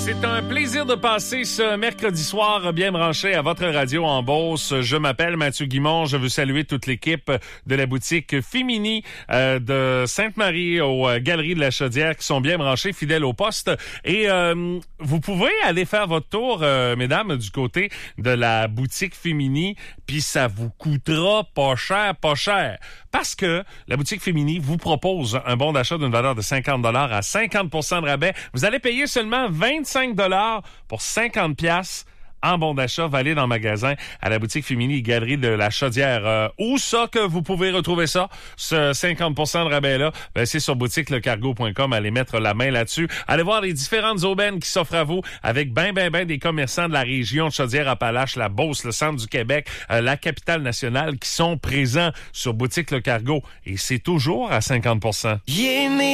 C'est un plaisir de passer ce mercredi soir bien branché à votre radio en Beauce. Je m'appelle Mathieu Guimond. Je veux saluer toute l'équipe de la boutique Fimini de Sainte-Marie aux Galeries de la Chaudière qui sont bien branchés, fidèles au poste. Et vous pouvez aller faire votre tour, mesdames, du côté de la boutique Fimini, puis ça vous coûtera pas cher. Parce que la boutique Fimini vous propose un bon d'achat d'une valeur de 50 $ à 50% de rabais. Vous allez payer seulement 25 $ pour 50 $ en bon d'achat. Va aller dans le magasin à la boutique Fimini Galerie de la Chaudière. Où ça que vous pouvez retrouver ça, ce 50% de rabais-là? Ben, c'est sur boutiquelecargo.com. Allez mettre la main là-dessus. Allez voir les différentes aubaines qui s'offrent à vous avec ben des commerçants de la région de Chaudière-Appalaches, la Beauce, le centre du Québec, la capitale nationale qui sont présents sur Boutique Le Cargo. Et c'est toujours à 50%.